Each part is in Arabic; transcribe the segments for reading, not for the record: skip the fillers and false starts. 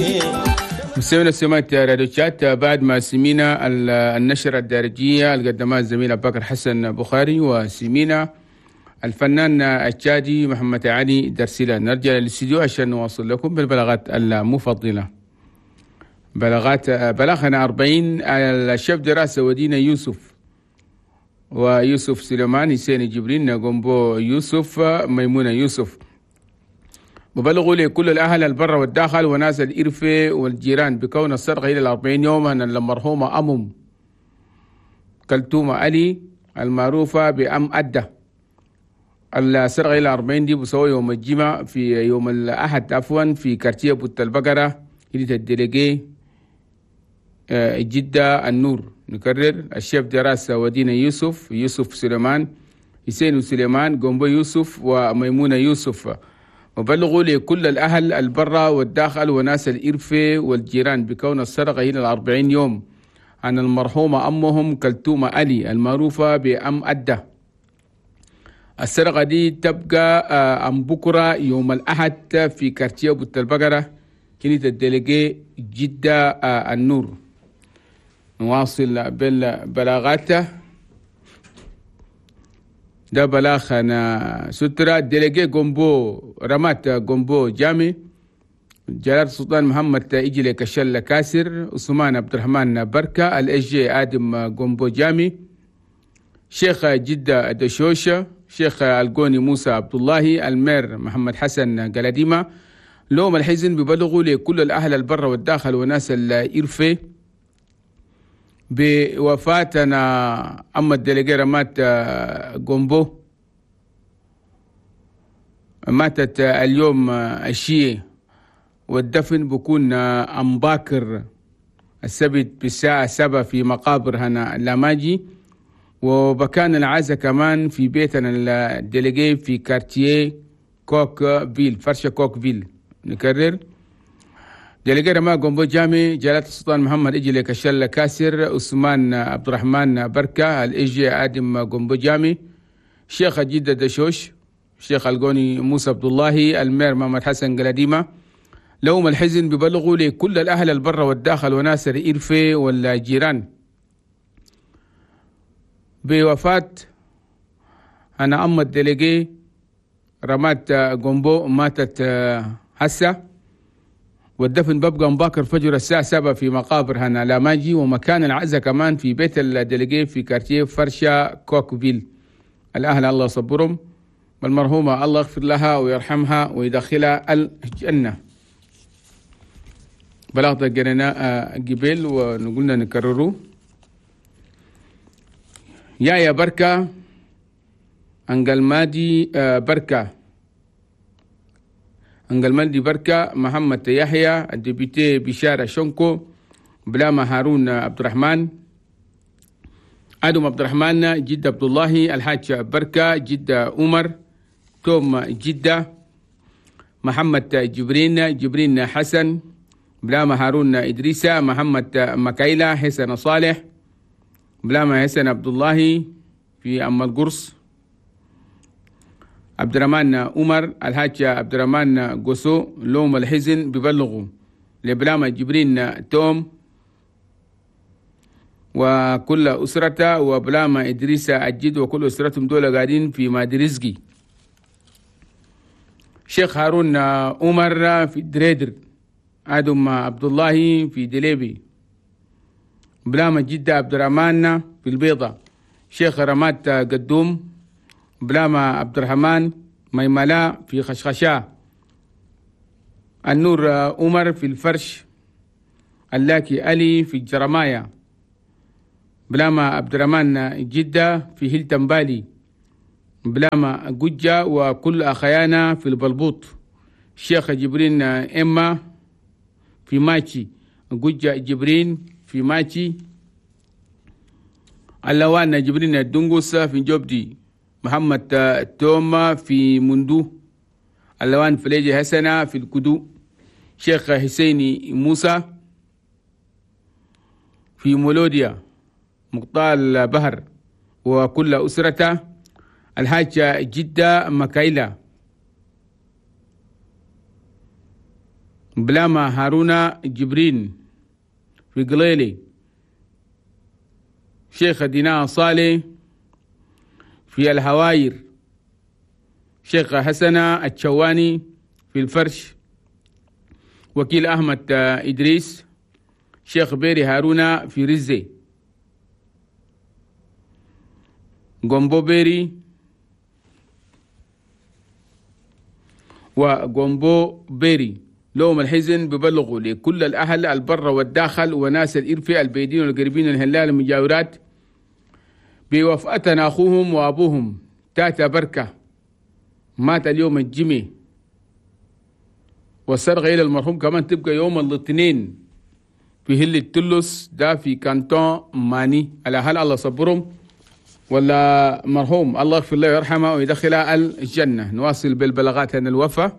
مستمعينا السماء راديو شات، بعد ما سمينا النشرة الدارجية اللي قدمها الزميل أبو بكر حسن بخاري وسمينا الفنان التشادي محمد علي درسيلة، نرجع للاستديو عشان نواصل لكم بالبلاغات المفضلة. بلغنا 40 الشيف دراسة ودينا يوسف ويوسف سليمان حسين جبرين قنبو يوسف ميمونة يوسف، ببلغوا لكل الأهل البر والداخل وناس الإرفة والجيران بكون السرقة إلى 40 يوما أن المرحومة أمم كلثوم علي المعروفة بأم أدى. السرقة إلى 40 دي بسوي يوم الجمعة في يوم الأحد عفوا في كارتيه بوت البقرة إلى الدليجي جدة النور. نكرر: الشيف دراسة ودينا يوسف سليمان حسين سليمان قنبو يوسف وميمونة يوسف، وبلغوا لكل الأهل البرة والداخل وناس الإرفة والجيران بكون السرقة هنا 40 يوم عن المرحومة أمهم كلثوم علي المعروفة بأم أدى. السرقة دي تبقى أم بكرة يوم الأحد في كارتيه بوت البقرة كنيت الدليجي جدة النور. نواصل بالبلاغات. ده بلاغنا سترة ديليجي قنبو رمات قنبو جامي جلال سلطان محمد إجلي كشل كاسر عثمان عبد الرحمن بركة الإجي آدم قنبو جامي شيخ جدة دشوشة شيخ القوني موسى عبد الله المير محمد حسن قلديمة. لوم الحزن ببلغوا لكل الأهل البر والداخل وناس الإرفة بوفاتنا أما الدليجي رمات قنبو ماتت اليوم الشيء، والدفن بكون أم باكر السبت بالساعة 7 في مقابر هنا لاماجي، وبكان العزاء كمان في بيتنا الدليجي في كارتيه كوك فيل فرشة كوك فيل. نكرر: دليجي رما قنبو جامي جلالة السلطان محمد إجلي كشل كاسر عثمان عبد الرحمن بركة الإجي آدم قنبو جامي شيخ جدة دشوش شيخ القوني موسى عبد الله المير محمد حسن قلديمة. لوم الحزن ببلغوا لكل الأهل البر والداخل وناس الإرفة والجيران بوفاة أنا أم الدليجي رمات قنبو ماتت هسه، والدفن ببقى مباكر فجر الساعة 7 في مقابر هنا لاماجي، ومكان العزاء كمان في بيت الدليجي في كارتيه فرشة كوكفيل. الأهل الله يصبرهم، والمرحومة الله يغفر لها ويرحمها ويدخلها الجنة. بلاغة قرينا قبل ونقولنا نكرره. يا بركة أنقلمادي بركة أنقلمادي بركة محمد يحيى الديبيتي بشارة شنكو بلاما هارون عبد الرحمن آدم عبد الرحمن جدة عبد الله الحاج بركة جدة عمر توم جدة محمد جبرين حسن بلاما هارون إدريسة محمد مكايلة حسن صالح بلاما حسن عبد الله في أم القرص عبد الرحمن عمر الحاج عبد الرحمن قصو. لوم الحزن ببلغوا لبلاما جبرين توم وكل أسرته وبلاما إدريسة الجد وكل أسرتهم دول قاعدين في مادي رزقي. شيخ هارون عمر في دريدر آدم عبد الله في دليبي بلاما جدة عبد الرحمن في البيضة شيخ رمات قدوم بلاما عبد الرحمن ميملا في خشخشا النور عمر في الفرش اللاكي علي في جرمايا بلاما عبد الرحمن جدة في هيلتن بالي بلاما قجة وكل أخيانا في البلبوط الشيخ جبرين إما في ماتشي قجة جبرين في ماتشي اللوان جبرين الدنقوس في جوبدي محمد توما في مندو اللوان فليجي حسنا في الكدو شيخ حسيني موسى في مولوديا مقطال بحر وكل أسرته الحاجة جدة مكايلة بلاما هارون جبرين في قليلي، شيخ دينا صالح في الهواير، شيخ حسن الشواني في الفرش، وكيل أحمد إدريس، شيخ بيري هارون في رزي، قنبو بيري وقنبو بيري لهم الحزن ببلغوا لكل الأهل البر والداخل وناس الإرفة البيدين والقريبين الهلال المجاورات بوفاة أخوهم وأبوهم تاتا بركة، مات اليوم الجمعة، والسرقة إلى المرحوم كمان تبقى يوم الاثنين في هل التلس ده في كانتون ماني. على هل الله صبرهم ولا مرحوم الله يغفر له ويرحمه ويدخل الجنة. نواصل بالبلاغات عن الوفاة.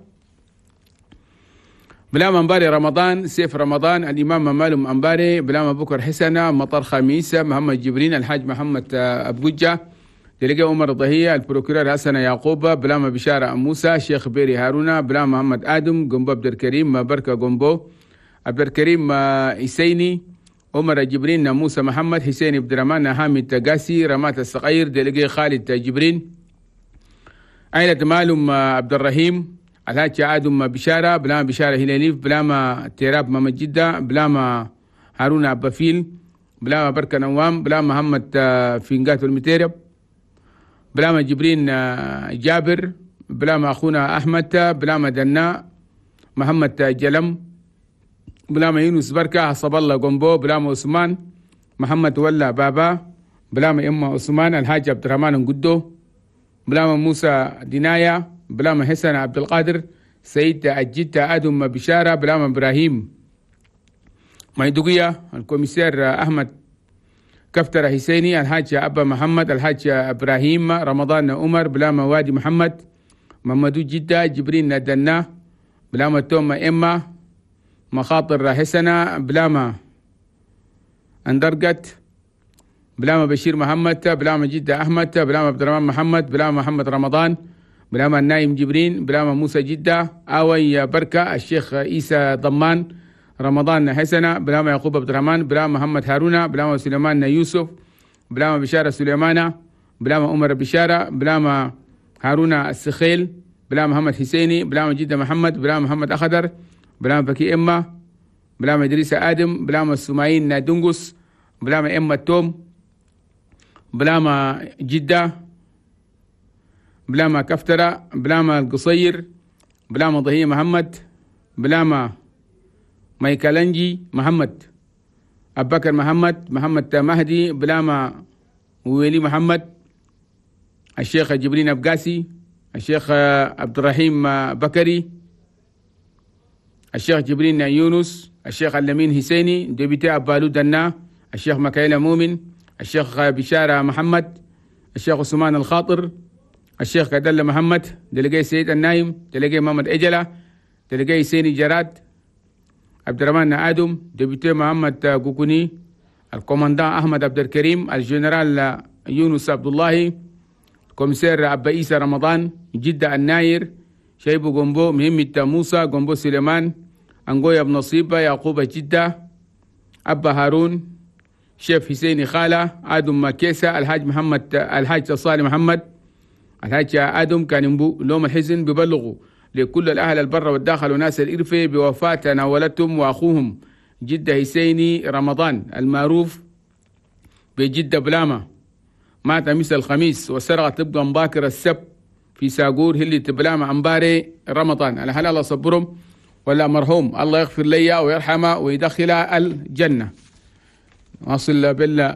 بلام أنباري رمضان، سيف رمضان، الإمام ممالم أنباري، بلام بكر حسنة، مطر خميسة، محمد جبرين، الحاج محمد أبوجة، دلقى عمر ضهية، البروكرور حسن يعقوبة، بلام بشارة موسى، شيخ بيري هارون، بلام محمد آدم، قنبو عبد الكريم، بركة قنبو، عبد الكريم إسيني، عمر جبرين، موسى محمد، حسين عبد الرحمن، حامد قاسي، رمات الصغير، دلقى خالد جبرين، عائلة مالم عبد الرحيم، الحاج آدم بشارة، بلام بشارة هلاليف، بلام تيراب محمد جدة، بلام هارون أبافيل، بلام بركة نوام، بلام محمد فينقات المتيرب، بلام جبرين جابر، بلام أخونا أحمد، بلام دنا محمد جلم، بلام يونس بركة حسب الله قنبو، بلام عثمان محمد ولا بابا، بلام إما عثمان الحاج عبد الرحمن قدو، بلام موسى دنايا، بلام حسن عبد القادر، سيد الجدة آدم بشارة، بلام إبراهيم ميدوقية، الكوميسير أحمد كفتر حسيني، الحاج أبا محمد، الحاج إبراهيم رمضان عمر، بلام وادي محمد، محمدو جدة، جبرين دنا، بلام توم إما مخاطر حسنة، بلام أندرقت، بلام بشير محمد، بلام جدة أحمد، بلام عبد الرحمن محمد، بلام محمد رمضان، بلام النايم جبرين، بلام موسى جدة، آوي بركة، الشيخ عيسى ضمان، رمضان حسنة، بلام يعقوب عبد الرحمن، بلام محمد هارون، بلام سليمان يوسف، بلام بشارة سليمانة، بلام عمر بشارة، بلام هارون السخيل، بلام محمد حسيني، بلام جدة محمد، بلام محمد أخضر، بلام بكي إما، بلام إدريس آدم، بلام السمايين دنقس، بلام إما التوم، بلام جدة، بلام كفترة، بلام القصير، بلام ضهية محمد، بلام مايكالنجي محمد، أبو بكر محمد مهدي، بلام ويلي محمد، الشيخ جبرين أبقاسي، الشيخ عبد الرحيم بكري، الشيخ جبرين يونس، الشيخ اللمين حسيني، ديبيتي أبالو دنا، الشيخ مكايلة مؤمن، الشيخ بشارة محمد، الشيخ عثمان الخاطر، الشيخ كدل محمد، دلقي سيد النايم، دلقي محمد إجلة، دلقي سيني جراد، عبد الرحمن آدم، ديبيتي محمد قوكوني، الكوماندان أحمد عبد الكريم، الجنرال يونس عبد الله، كوميسير أبا إيسى رمضان، جدة الناير، شيبو قنبو، مهمة موسى قنبو سليمان، أنقويا بن نصيبة، يعقوب جدة، أبا هارون، شيف حسيني خالة، آدم ماكيسة، الحاج محمد، الحاج صالح محمد، الحاج آدم كان ينبو لهم الحزن ببلغوا لكل الأهل البر والداخل وناس الإرفة بوفاة تناولتهم وأخوهم جدة حسيني رمضان المعروف بجدة بلامة، مات أمس الخميس، والسرقة تبقى مباكر السبت في ساقور هلي تبلامة أنباري رمضان. على هل الله صبرهم ولا مرحوم الله يغفر لي ويرحمه ويدخل الجنة. نصل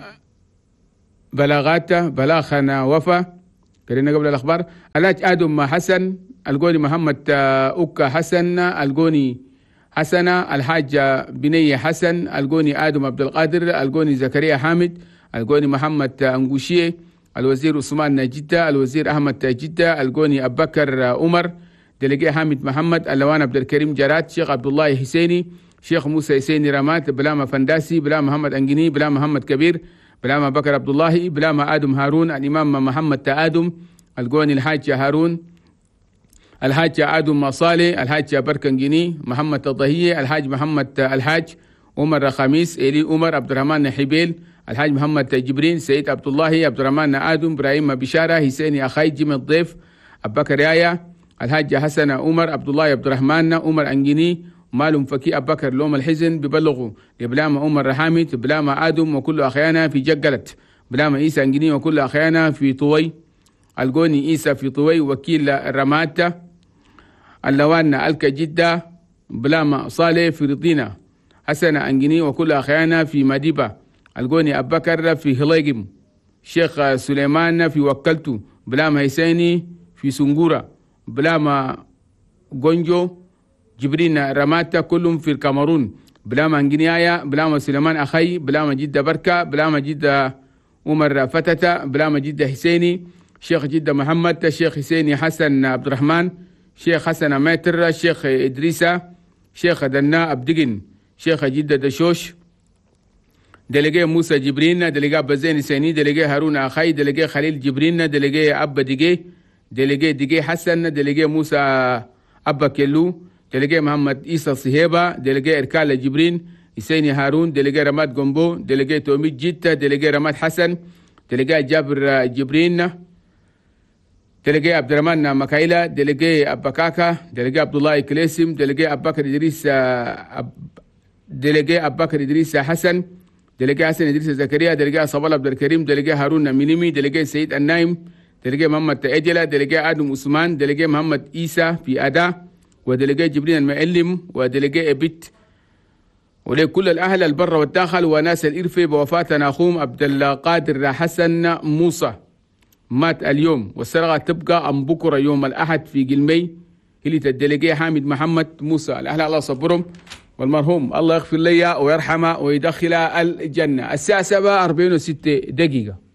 بلاغاته بلاغنا وفا كرينا قبل الأخبار. الحاج آدم حسن القوني، محمد أوكا حسن القوني حسنة، الحاج بنية حسن القوني، آدم عبد القادر القوني، زكريا حامد القوني، محمد أنقوشيه، الوزير عثمان جدة، الوزير أحمد جدة القوني، أبو بكر عمر، دلقي حامد محمد، اللوان عبد الكريم جرات، شيخ عبد الله حسيني، شيخ موسى حسيني رمات، بلام فنداسي، بلام محمد أنجني، بلام محمد كبير، بلام بكر عبد الله، بلام آدم هارون، الإمام محمد آدم القوني، الحاج هارون، الحاج آدم مصالح، الحاج بركنجيني، محمد الضهية، الحاج محمد الحاج عمر خميس، إلي عمر، عبد الرحمن حبيل، الحاج محمد جبرين، سيد عبد الله، عبد الرحمن آدم، إبراهيم بشارة، حسين أخي، جيم الضيف، أبو بكر يايا، الحاج حسن عمر، عبد الله عبد الرحمن، عمر أنجيني، مالهم فكي أبو بكر لوم الحزن ببلغوا لبلام عمر رحامي، بلام آدم وكل أخيانا في جقلت، بلام عيسى أنجيني وكل أخيانا في طوي، القوني عيسى في طوي وكيل الرماتة، اللوان ألك جدة، بلام صالح في رضينا، حسن أنجيني وكل أخيانا في مديبة، القوني أبو بكر في هليجم، شيخ سليمان في وكلتو، بلام هيسيني في سنغورة، بلام غونجو جبرين رماتا كلهم في الكاميرون، بلام انجنيايا، بلام سليمان اخي، بلام جده بركه، بلام جده عمر فتته، بلام جده حسيني، شيخ جده محمد، شيخ حسيني حسن عبد الرحمن، شيخ حسن ماتر، شيخ ادريسا، شيخ دنا ابدقن، شيخ جده دشوش، دلقي موسى جبرين، دلقي بزين سيني، دلقي هارون اخي، دلقي خليل جبرين، دلقي ابا دقي، دلقي دقي حسن، دلقي موسى ابا كيلو، دلقي محمد عيسى صهيبة، دلقي إركال جبرين، حسيني هارون، دلقي رماد جنبو، دلقي توميد جيتا، دلقي رماد حسن، دلقي جابر جبرين، دلقي عبد الرحمن مكايلة، دلقي أبا كاكا، دلقي عبد الله كليسم، دلقي أبا بكر إدريس، دلقي أبا بكر إدريس حسن، دلقي حسن إدريس زكريا، دلقي صبال عبد الكريم، دلقي هارون مينيمي، دلقي سيد النايم، دلقي محمد تأجلة، دلقي آدم عثمان، دلقي محمد عيسى في أداء، ودلقي جبرين المعلم، ودلقي بيت، ولكل الأهل البر والداخل وناس الإرفة بوفاة أخوهم عبد القادر حسن موسى، مات اليوم، والسرقة تبقى أم بكرة يوم الأحد في قلمي، هلي الدلقي حامد محمد موسى. الأهل الله صبرهم، والمرحوم الله يغفر لي ويرحمه ويدخل الجنة. الساعة 7:46 دقيقة.